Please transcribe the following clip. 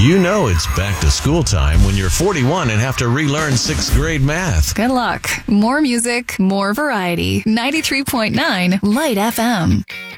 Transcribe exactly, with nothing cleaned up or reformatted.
You know it's back to school time when you're forty-one and have to relearn sixth grade math. Good luck. More music, more variety. ninety-three point nine Light F M.